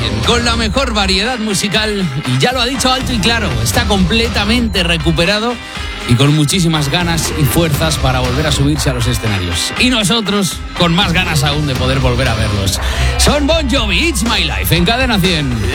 con la mejor variedad musical, y ya lo ha dicho alto y claro, está completamente recuperado y con muchísimas ganas y fuerzas para volver a subirse a los escenarios. Y nosotros con más ganas aún de poder volver a verlos. Son Bon Jovi, It's My Life, en Cadena 100.